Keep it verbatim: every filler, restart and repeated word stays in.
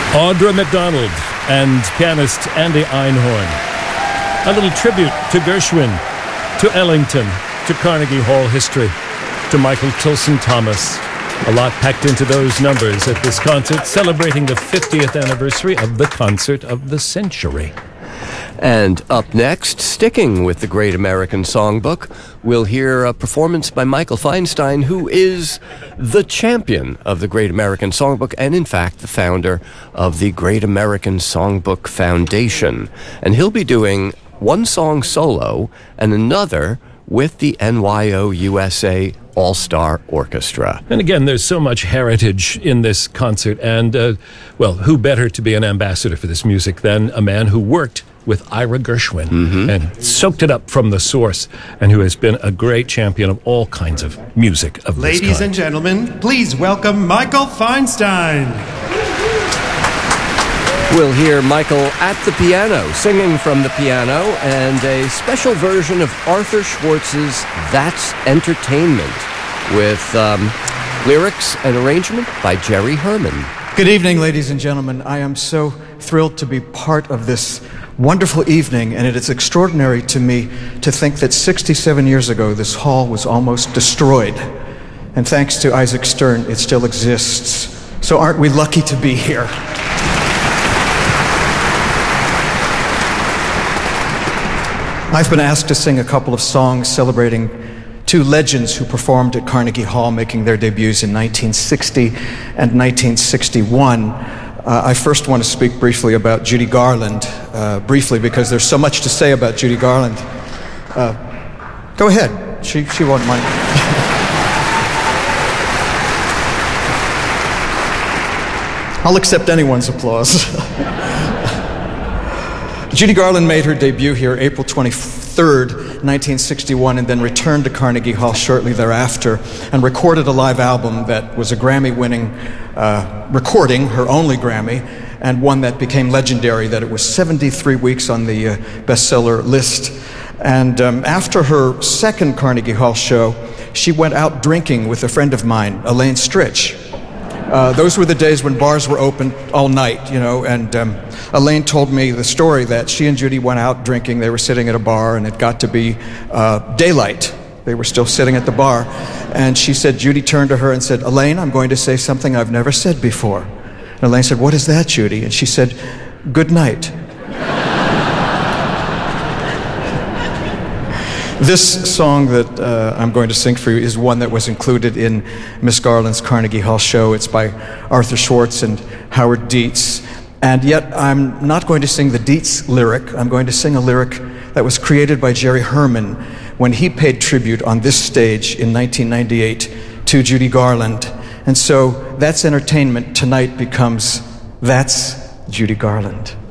Audra McDonald and pianist Andy Einhorn. A little tribute to Gershwin, to Ellington, to Carnegie Hall history, to Michael Tilson Thomas. A lot packed into those numbers at this concert, celebrating the fiftieth anniversary of the concert of the century. And up next, sticking with the Great American Songbook, we'll hear a performance by Michael Feinstein, who is the champion of the Great American Songbook and, in fact, the founder of the Great American Songbook Foundation. And he'll be doing one song solo and another with the N Y O U S A All-Star Orchestra. And again, there's so much heritage in this concert, and, uh, well, who better to be an ambassador for this music than a man who worked with Ira Gershwin mm-hmm. and soaked it up from the source, and who has been a great champion of all kinds of music of this kind. Ladies and gentlemen, please welcome Michael Feinstein. We'll hear Michael at the piano, singing from the piano, and a special version of Arthur Schwartz's That's Entertainment, with um, lyrics and arrangement by Jerry Herman. Good evening, ladies and gentlemen. I am so thrilled to be part of this wonderful evening, and it is extraordinary to me to think that sixty-seven years ago this hall was almost destroyed. And thanks to Isaac Stern, it still exists. So aren't we lucky to be here? I've been asked to sing a couple of songs celebrating two legends who performed at Carnegie Hall, making their debuts in nineteen sixty and nineteen sixty-one. Uh, I first want to speak briefly about Judy Garland, uh, briefly because there's so much to say about Judy Garland. Uh, go ahead, she, she won't mind. I'll accept anyone's applause. Judy Garland made her debut here April twenty-third, nineteen sixty-one, and then returned to Carnegie Hall shortly thereafter and recorded a live album that was a Grammy-winning uh, recording, her only Grammy, and one that became legendary, that it was seventy-three weeks on the uh, bestseller list. And um, after her second Carnegie Hall show, she went out drinking with a friend of mine, Elaine Stritch. Uh, those were the days when bars were open all night, you know, and um, Elaine told me the story that she and Judy went out drinking. They were sitting at a bar, and it got to be uh, daylight. They were still sitting at the bar, and she said, Judy turned to her and said, Elaine, I'm going to say something I've never said before. And Elaine said, what is that, Judy? And she said, good night. This song that uh, I'm going to sing for you is one that was included in Miss Garland's Carnegie Hall show. It's by Arthur Schwartz and Howard Dietz. And yet I'm not going to sing the Dietz lyric. I'm going to sing a lyric that was created by Jerry Herman when he paid tribute on this stage in nineteen ninety-eight to Judy Garland. And so That's Entertainment tonight becomes That's Judy Garland.